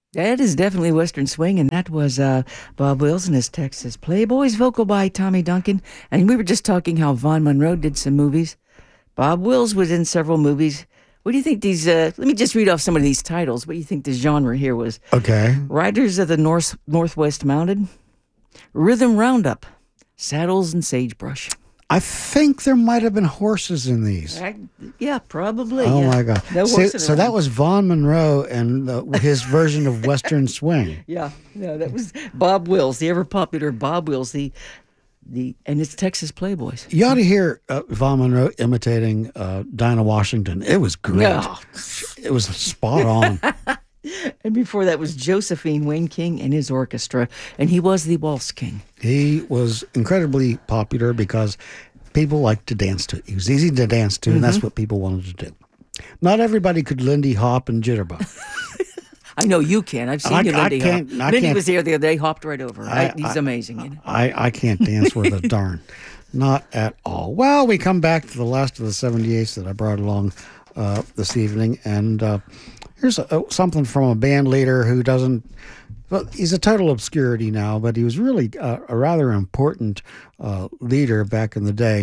That is definitely Western swing, and that was Bob Wills and his Texas Playboys, vocal by Tommy Duncan. And we were just talking how Vaughn Monroe did some movies. Bob Wills was in several movies. What do you think these? Let me just read off some of these titles. What do you think the genre here was? Okay. Riders of the Northwest Mounted, Rhythm Roundup, Saddles and Sagebrush. I think there might have been horses in these. Yeah, probably. Oh Yeah. my God! No horsing So that around. was Vaughn Monroe and his version of Western swing. Yeah, no, that was Bob Wills, the ever popular Bob Wills, the and it's Texas Playboys. You ought to hear Vaughn Monroe imitating Dinah Washington. It was great. No. It was spot on. And before that was Josephine Wayne King and his orchestra, and he was the Waltz King. He was incredibly popular because people liked to dance to it. He was easy to dance to, and that's what people wanted to do. Not everybody could Lindy Hop and Jitterbug. I know you can. I've seen you, Lindy. I Lindy can't. was here the other day, hopped right over. He's amazing. You know? I can't dance worth a darn. Not at all. Well, we come back to the last of the 78s that I brought along this evening, and here's something from a band leader who doesn't. Well, he's a total obscurity now, but he was really a rather important leader back in the day.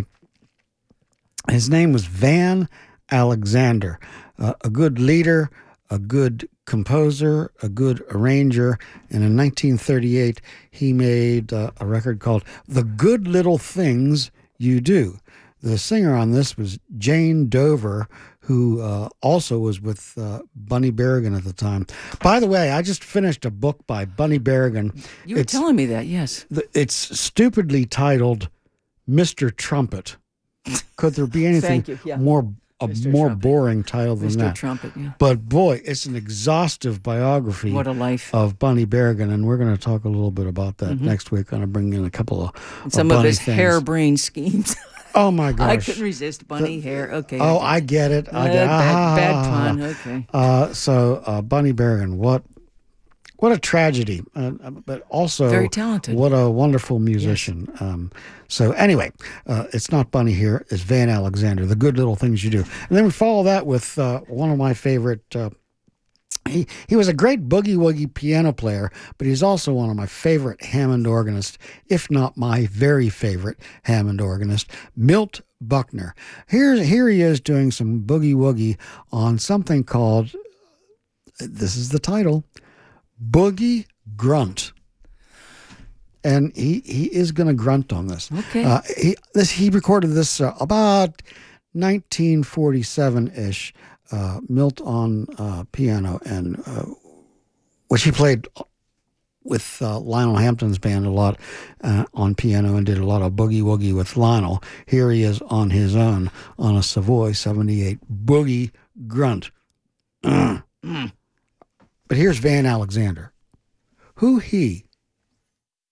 His name was Van Alexander, a good leader, a good composer, a good arranger. And in 1938, he made a record called The Good Little Things You Do. The singer on this was Jane Dover, who also was with Bunny Berrigan at the time. By the way, I just finished a book by Bunny Berrigan. You were telling me that, yes. It's stupidly titled Mr. Trumpet. Could there be anything Thank you. Yeah. more Mr. more Trumpet. boring title than Mr. that? Trumpet, yeah. But boy, it's an exhaustive biography What a life. of Bunny Berrigan, and we're going to talk a little bit about that next week. I'm going to bring in a couple of Some of Bunny his things. harebrained schemes. Oh my gosh! I couldn't resist bunny hair. Okay. Oh, I get it. I get it. Bad pun. Okay. So Bunny Berrigan, what a tragedy, but also Very talented. What a wonderful musician. So anyway, it's not Bunny here. It's Van Alexander, The Good Little Things You Do. And then we follow that with one of my favorite. He was a great boogie-woogie piano player, but he's also one of my favorite Hammond organists, if not my very favorite Hammond organist, Milt Buckner. Here he is doing some boogie-woogie on something called, this is the title, Boogie Grunt. And he is going to grunt on this. Okay. He recorded this about 1947-ish. Milt on piano, and which he played with Lionel Hampton's band a lot on piano and did a lot of boogie-woogie with Lionel. Here he is on his own on a Savoy 78 Boogie Grunt. But here's Van Alexander. Who he